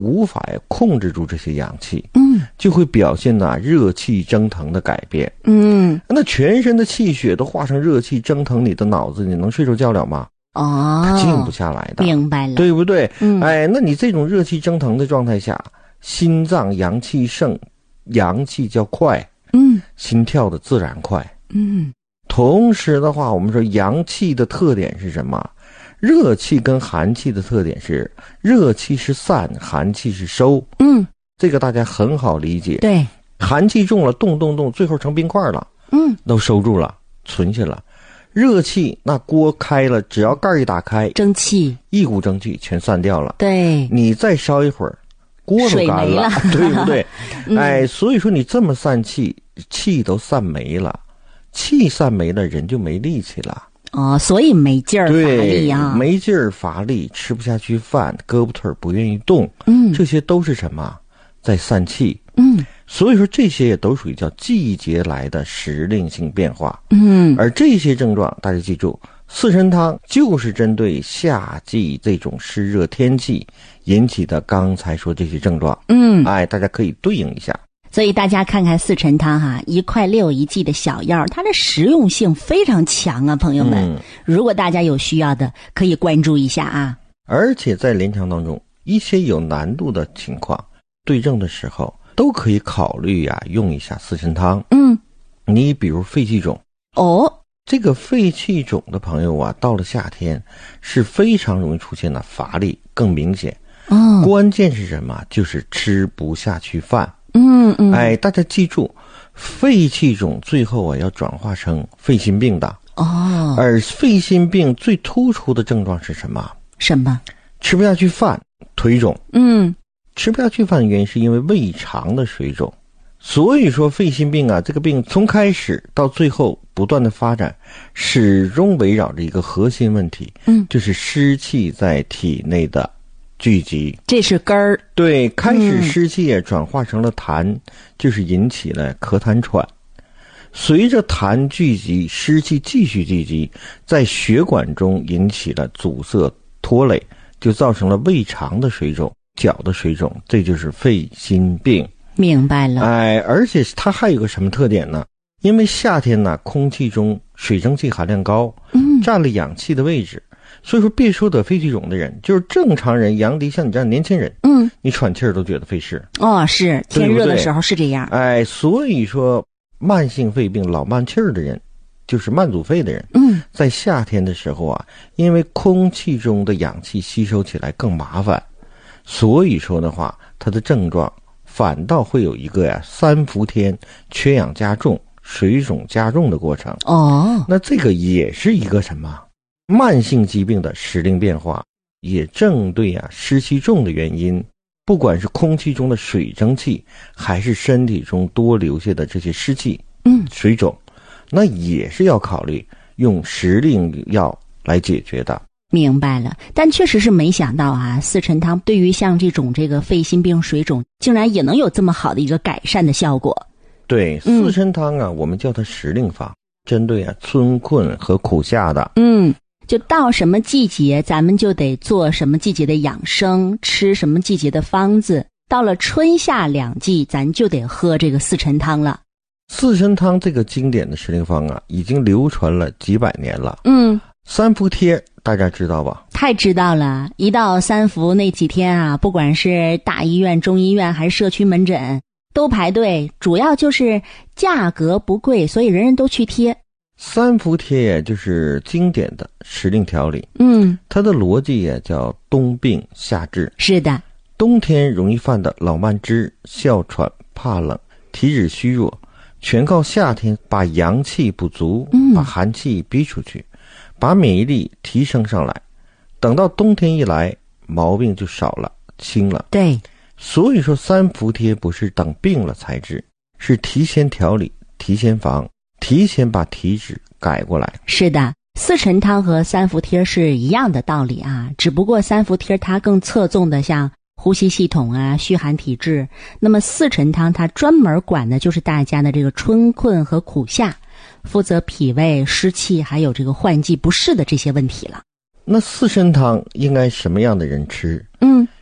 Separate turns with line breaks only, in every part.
无法控制住这些阳气，就会表现热气蒸腾的改变。那全身的气血都化成热气蒸腾你的脑子，你能睡着觉了吗？它静不下来的。
明白了，
对不对？那你这种热气蒸腾的状态下，心脏阳气盛，阳气较快，心跳的自然快。同时的话，我们说阳气的特点是什么？热气跟寒气的特点是，热气是散，寒气是收。这个大家很好理解。
对，
寒气重了，动，最后成冰块了。都收住了，存下了。热气那锅开了，只要盖一打开，
蒸汽，
一股蒸汽全散掉了。
对，
你再烧一会儿，锅都干了，对不对？所以说你这么散气，气都散没了，气散没了，人就没力气了。
所以没劲儿乏力啊，
没劲儿乏力，吃不下去饭，胳膊腿不愿意动，这些都是什么？在散气。所以说这些也都属于叫季节来的时令性变化。而这些症状大家记住，四神汤就是针对夏季这种湿热天气引起的刚才说这些症状。大家可以对应一下。
所以大家看看四神汤1块6一剂的小药，它的实用性非常强啊，朋友们。如果大家有需要的，可以关注一下啊。
而且在临床当中，一些有难度的情况，对症的时候都可以考虑用一下四神汤。你比如肺气肿。这个肺气肿的朋友到了夏天是非常容易出现的乏力更明显。关键是什么？就是吃不下去饭。大家记住，肺气肿最后要转化成肺心病的。而肺心病最突出的症状是什么？吃不下去饭，腿肿。吃不下去饭的原因是因为胃肠的水肿。所以说肺心病这个病从开始到最后不断的发展，始终围绕着一个核心问题，就是湿气在体内的聚集，
这是根儿。
对，开始湿气也转化成了痰，就是引起了咳痰喘。随着痰聚集，湿气继续聚集，在血管中引起了阻塞拖累，就造成了胃肠的水肿、脚的水肿，这就是肺心病。
明白了。
而且它还有个什么特点呢？因为夏天空气中水蒸气含量高，占了氧气的位置。所以说别说得肺气肿的人，就是正常人，杨迪像你这样年轻人，你喘气儿都觉得费事。
是天热的时候是这样。
所以说慢性肺病老慢气儿的人，就是慢阻肺的人，在夏天的时候因为空气中的氧气吸收起来更麻烦，所以说的话，它的症状反倒会有一个三伏天缺氧加重、水肿加重的过程。那这个也是一个什么？慢性疾病的时令变化，也正对湿气重的原因，不管是空气中的水蒸气，还是身体中多留下的这些湿气，水肿，那也是要考虑用时令药来解决的。
明白了。但确实是没想到四陈汤对于像这种肺心病、水肿，竟然也能有这么好的一个改善的效果。
对，四陈汤我们叫它时令方，针对春困和苦夏的。
就到什么季节咱们就得做什么季节的养生，吃什么季节的方子，到了春夏两季咱就得喝这个四陈汤了。
四陈汤这个经典的时令方已经流传了几百年了。三伏贴大家知道吧？太知道了。一到三伏那几天不管是大医院、中医院还是社区门诊都排队，主要就是价格不贵，所以人人都去贴。三伏贴也就是经典的时令调理。它的逻辑也叫冬病夏治。是的，冬天容易犯的老慢支、哮喘、怕冷、体质虚弱，全靠夏天把阳气补足，把寒气逼出去，把免疫力提升上来，等到冬天一来，毛病就少了，轻了。对，所以说三伏贴不是等病了才治，是提前调理、提前防，提前把体质改过来。是的，四陈汤和三伏贴是一样的道理只不过三伏贴它更侧重的像呼吸系统虚寒体质，那么四陈汤它专门管的就是大家的这个春困和苦夏，负责脾胃、湿气还有这个换季不适的这些问题了。那四神汤应该什么样的人吃？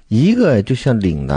一个就像岭南